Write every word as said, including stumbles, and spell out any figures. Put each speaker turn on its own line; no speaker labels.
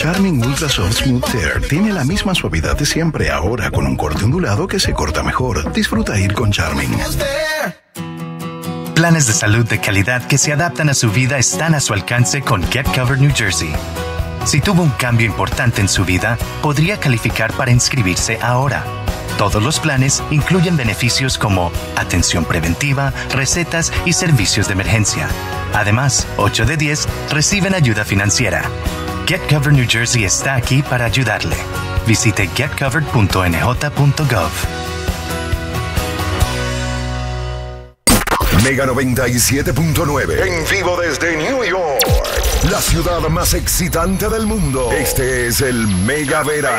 Charming Ultra Soft Smooth Tear tiene la misma suavidad de siempre, ahora con un corte ondulado que se corta mejor. Disfruta ir con Charming.
Planes de salud de calidad que se adaptan a su vida están a su alcance con Get Covered New Jersey. Si tuvo un cambio importante en su vida, podría calificar para inscribirse ahora. Todos los planes incluyen beneficios como atención preventiva, recetas y servicios de emergencia. Además, ocho de diez reciben ayuda financiera. Get Covered New Jersey está aquí para ayudarle. Visite get covered punto n j punto gov.
Mega noventa y siete punto nueve. En vivo desde New York. La ciudad más excitante del mundo. Este es el Mega Verano.